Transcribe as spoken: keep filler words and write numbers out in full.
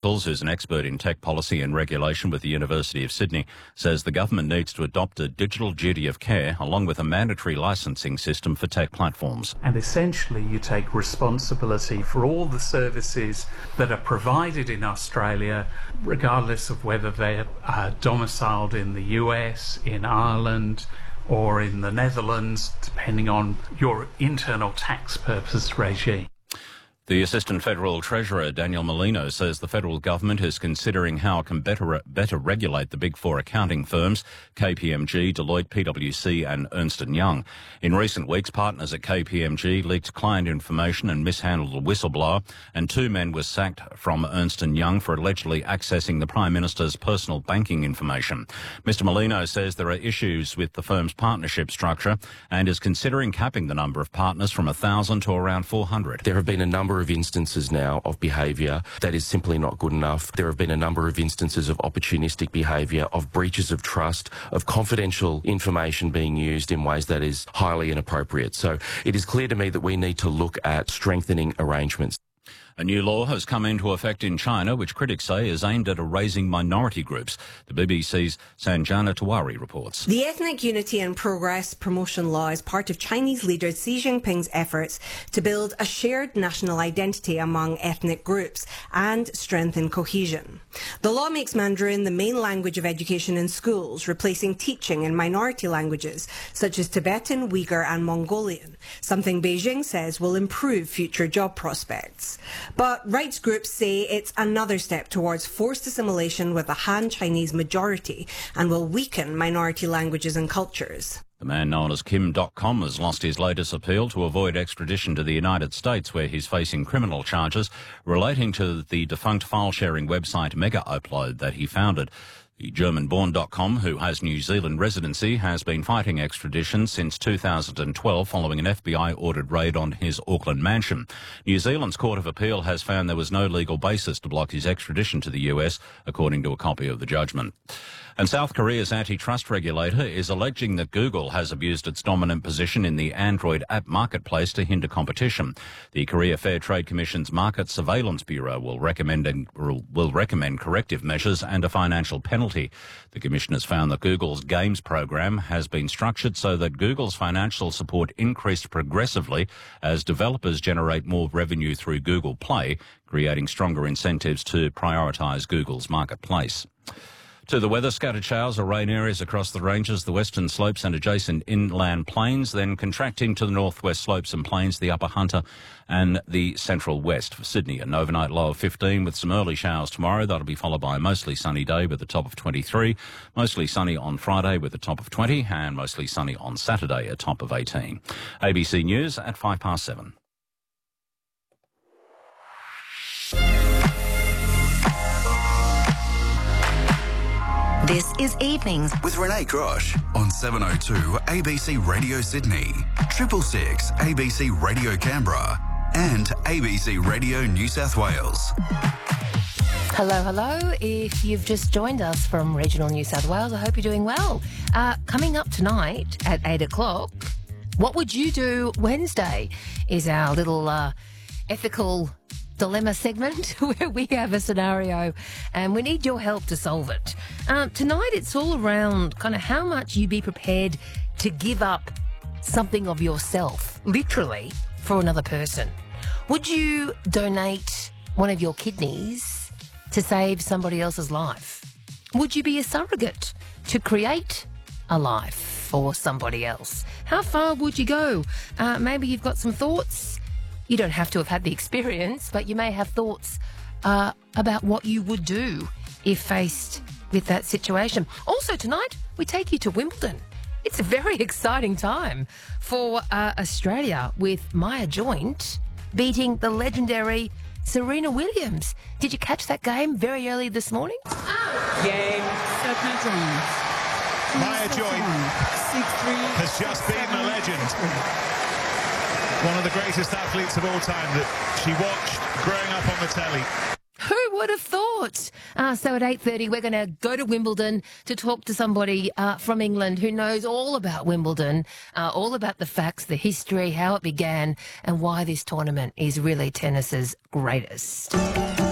Nichols, who's an expert in tech policy and regulation with the University of Sydney, says the government needs to adopt a digital duty of care along with a mandatory licensing system for tech platforms. And essentially you take responsibility for all the services that are provided in Australia, regardless of whether they're uh, domiciled in the U S, in Ireland, or in the Netherlands, depending on your internal tax purpose regime. The Assistant Federal Treasurer, Daniel Molino, says the federal government is considering how it can better better regulate the big four accounting firms, K P M G, Deloitte, P W C and Ernst and Young. In recent weeks, partners at K P M G leaked client information and mishandled a whistleblower, and two men were sacked from Ernst and Young for allegedly accessing the Prime Minister's personal banking information. Mister Molino says there are issues with the firm's partnership structure and is considering capping the number of partners from one thousand to around four hundred. There have been a number of instances now of behaviour that is simply not good enough. There have been a number of instances of opportunistic behaviour, of breaches of trust, of confidential information being used in ways that is highly inappropriate. So it is clear to me that we need to look at strengthening arrangements. A new law has come into effect in China, which critics say is aimed at erasing minority groups. The B B C's Sanjana Tiwari reports. The Ethnic Unity and Progress Promotion Law is part of Chinese leader Xi Jinping's efforts to build a shared national identity among ethnic groups and strengthen cohesion. The law makes Mandarin the main language of education in schools, replacing teaching in minority languages such as Tibetan, Uyghur and Mongolian, something Beijing says will improve future job prospects. But rights groups say it's another step towards forced assimilation with a Han Chinese majority and will weaken minority languages and cultures. The man known as Kim dot com has lost his latest appeal to avoid extradition to the United States, where he's facing criminal charges relating to the defunct file-sharing website Mega Upload that he founded. The German-born dot com, who has New Zealand residency, has been fighting extradition since two thousand twelve following an F B I-ordered raid on his Auckland mansion. New Zealand's Court of Appeal has found there was no legal basis to block his extradition to the U S, according to a copy of the judgment. And South Korea's antitrust regulator is alleging that Google has abused its dominant position in the Android app marketplace to hinder competition. The Korea Fair Trade Commission's Market Surveillance Bureau will recommend will recommend corrective measures and a financial penalty. The Commission has found that Google's games program has been structured so that Google's financial support increased progressively as developers generate more revenue through Google Play, creating stronger incentives to prioritise Google's marketplace. To the weather, scattered showers or rain areas across the ranges, the western slopes and adjacent inland plains, then contracting to the northwest slopes and plains, the upper Hunter and the central west. For Sydney, an overnight low of fifteen with some early showers tomorrow. That'll be followed by a mostly sunny day with a top of twenty-three, mostly sunny on Friday with a top of twenty, and mostly sunny on Saturday, a top of eighteen. A B C News at five past seven. This is Evenings with Renee Grosh on seven oh two A B C Radio Sydney, triple six A B C Radio Canberra and A B C Radio New South Wales. Hello, hello. If you've just joined us from regional New South Wales, I hope you're doing well. Uh, coming up tonight at eight o'clock, What Would You Do Wednesday is our little uh, ethical dilemma segment where we have a scenario and we need your help to solve it. Um, tonight it's all around kind of how much you be prepared to give up something of yourself, literally, for another person. Would you donate one of your kidneys to save somebody else's life? Would you be a surrogate to create a life for somebody else? How far would you go? Uh, maybe you've got some thoughts. You don't have to have had the experience, but you may have thoughts uh, about what you would do if faced with that situation. Also tonight, we take you to Wimbledon. It's a very exciting time for uh, Australia with Maya Joint beating the legendary Serena Williams. Did you catch that game very early this morning? Game. Maya Joint has just beaten a legend. One of the greatest athletes of all time that she watched growing up on the telly. Who would have thought? Uh, so at eight thirty, we're going to go to Wimbledon to talk to somebody uh, from England who knows all about Wimbledon, uh, all about the facts, the history, how it began, and why this tournament is really tennis's greatest.